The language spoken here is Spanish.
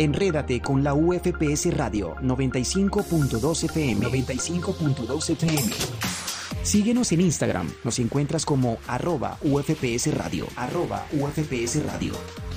Enrédate con la UFPS Radio 95.2 FM. 95.2 FM. Síguenos en Instagram. Nos encuentras como @UFPS Radio. @UFPS Radio.